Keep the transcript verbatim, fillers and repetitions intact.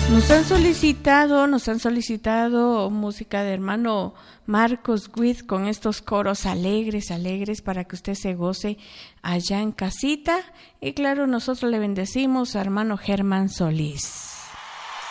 Nos han solicitado, nos han solicitado música de hermano Marcos Witt con estos coros alegres, alegres para que usted se goce allá en casita. Y claro, nosotros le bendecimos a hermano Germán Solís.